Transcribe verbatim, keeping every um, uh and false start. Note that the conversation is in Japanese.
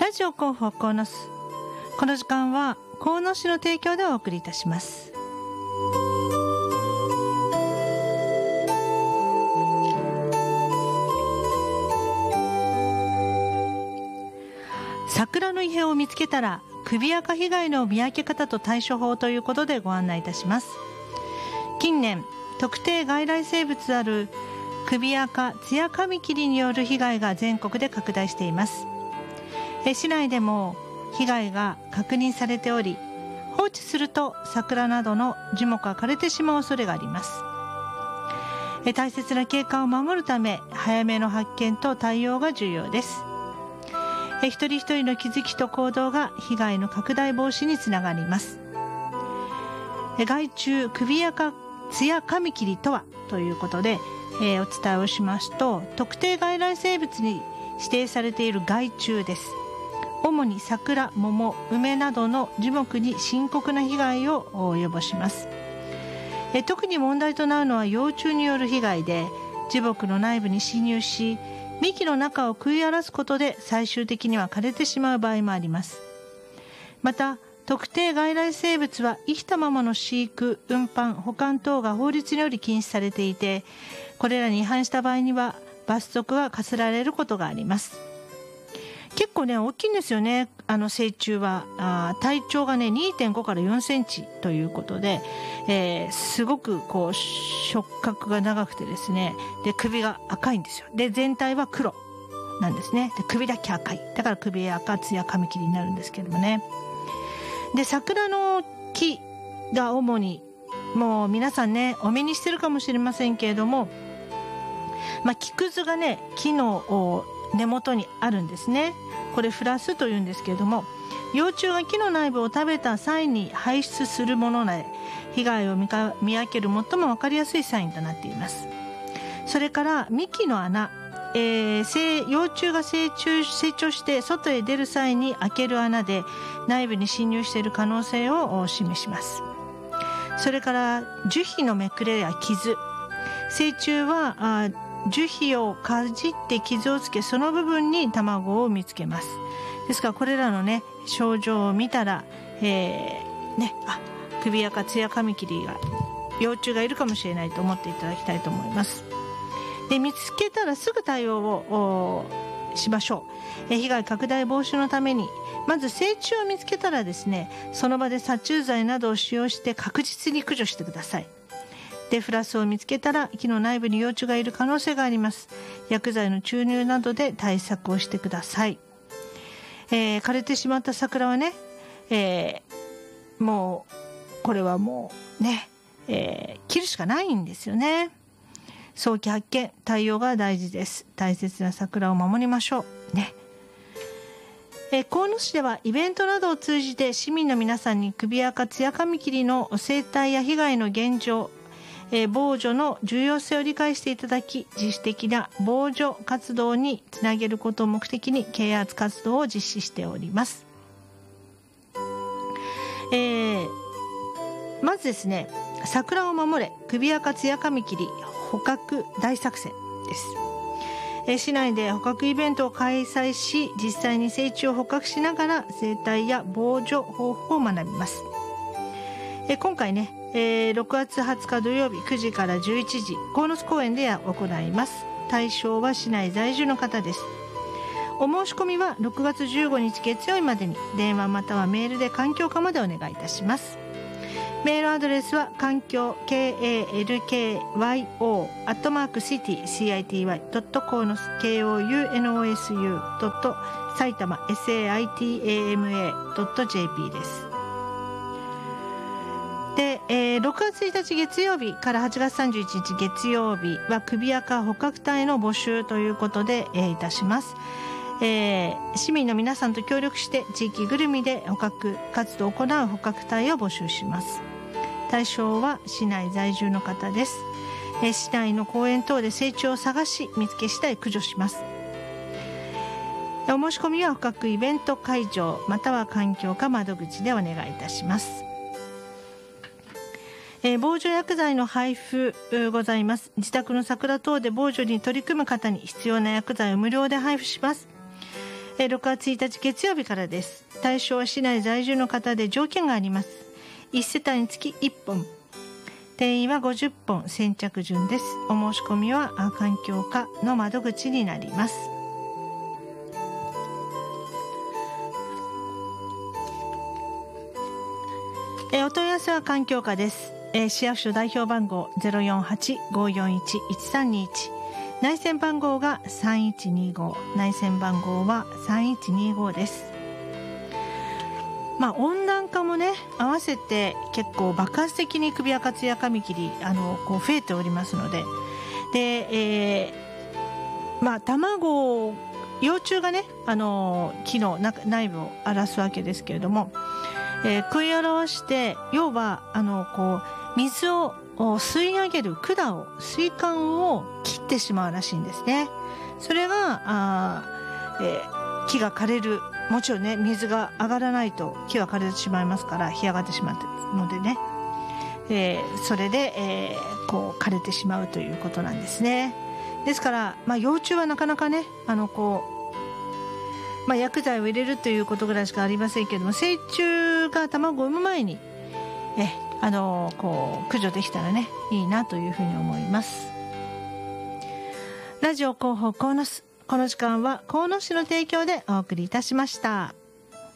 ラジオ広報鴻巣。この時間は鴻巣の提供でお送りいたします。桜の異変を見つけたら首垢被害の見分け方と対処法ということでご案内いたします。近年特定外来生物である首垢ツヤカミキリによる被害が全国で拡大しています。え市内でも被害が確認されており、放置すると桜などの樹木が枯れてしまう恐れがあります。え大切な景観を守るため早めの発見と対応が重要です。え一人一人の気づきと行動が被害の拡大防止につながります。え害虫首垢ツヤカミキリとはということで、えー、お伝えをしますと、特定外来生物に指定されている害虫です。主に桜、桃、梅などの樹木に深刻な被害を及ぼします。え特に問題となるのは幼虫による被害で、樹木の内部に侵入し幹の中を食い荒らすことで最終的には枯れてしまう場合もあります。また特定外来生物は生きたままの飼育、運搬、保管等が法律により禁止されていて、これらに違反した場合には罰則が科せられることがあります。結構ね大きいんですよね。あの成虫はあ体長がね にてんご からよんセンチということで、えー、すごくこう触覚が長くてですね、で首が赤いんですよ。で全体は黒なんですね。で首だけ赤い、だから首赤ツヤカミキリになるんですけどもね。で桜の木が主にもう皆さんねお目にしてるかもしれませんけれども、まあ、木くずがね木の根元にあるんですね。これフラスというんですけれども、幼虫が木の内部を食べた際に排出するもので被害を見か見分ける最も分かりやすいサインとなっています。それから幹の穴、えー、幼虫が成長、成長して外へ出る際に開ける穴で内部に侵入している可能性を示します。それから樹皮のめくれや傷、成虫はあ樹皮をかじって傷をつけ、その部分に卵を見つけます。ですからこれらのね症状を見たら、えー、ねあ首垢ツヤカミキリが幼虫がいるかもしれないと思っていただきたいと思います。で見つけたらすぐ対応をしましょう。え被害拡大防止のためにまず成虫を見つけたらですね、その場で殺虫剤などを使用して確実に駆除してください。でフラスを見つけたら木の内部に幼虫がいる可能性があります。薬剤の注入などで対策をしてください。えー、枯れてしまった桜はね、えー、もうこれはもうね、えー、切るしかないんですよね。早期発見対応が大事です。大切な桜を守りましょうね。えー、鴻巣市ではイベントなどを通じて市民の皆さんに首垢ツヤカミキリの生態や被害の現状、えー、防除の重要性を理解していただき、自主的な防除活動につなげることを目的に啓発活動を実施しております。えー、まずですね、桜を守れ首垢ツヤカミキリ捕獲大作戦です。えー、市内で捕獲イベントを開催し、実際に成虫を捕獲しながら生態や防除方法を学びます。えー、今回ねえー、ろくがつはつか土曜日くじからじゅういちじ鴻巣公園で行います。対象は市内在住の方です。お申し込みはろくがつじゅうごにち月曜日までに電話またはメールで環境課までお願いいたします。メールアドレスは環境 ケーエーエルケーワイオー アットマークシティ シーアイティーワイ ドットコーノス ケーオーユーエヌオーエスユー ドット埼玉 エスエーアイティーエーエムエー ドットジェーピー です。で、えー、ろくがつついたち月曜日からはちがつさんじゅういちにち月曜日は首垢捕獲隊の募集ということで、えー、いたします。えー、市民の皆さんと協力して地域ぐるみで捕獲活動を行う捕獲隊を募集します。対象は市内在住の方です。えー、市内の公園等で成虫を探し見つけ次第駆除します。お申し込みは捕獲イベント会場または環境課窓口でお願いいたします。えー、防除薬剤の配布ございます。自宅の桜等で防除に取り組む方に必要な薬剤を無料で配布します。 ろくがつついたち月曜日からです。対象は市内在住の方で条件があります。いち世帯につきいっぽん、定員はごじゅっぽん、先着順です。お申し込みは環境課の窓口になります。えお問い合わせは環境課です。え市役所代表番号 ゼロよんはち ごーよんいち いちさんにいち、内線番号がさんいちにご、内線番号はさんいちにごです。まあ温暖化もね合わせて結構爆発的に首赤ツヤカミキリあのこう増えておりますので、で、えー、まあ卵幼虫がねあの木の内部を荒らすわけですけれども、えー、食い表して要はあのこう水を吸い上げる管を水管を切ってしまうらしいんですね。それがあ、えー、木が枯れる、もちろんね水が上がらないと木は枯れてしまいますから干上がってしまうのでね、えー、それで、えー、こう枯れてしまうということなんですね。ですから、まあ、幼虫はなかなかねあのこう、まあ、薬剤を入れるということぐらいしかありませんけれども、成虫が卵を産む前にえあのこう駆除できたらねいいなというふうに思います。ラジオ広報鴻巣、この時間は鴻巣市の提供でお送りいたしました。